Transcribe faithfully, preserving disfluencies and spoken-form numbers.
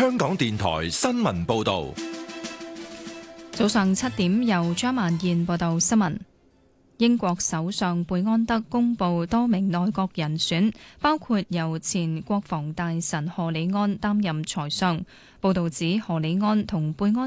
香港電台新聞報道。 早上七點，由張曼燕報道新聞。英國首相貝安德公布多名內閣人選，包括由前國防大臣何里安擔任財相。報道指何里安同貝安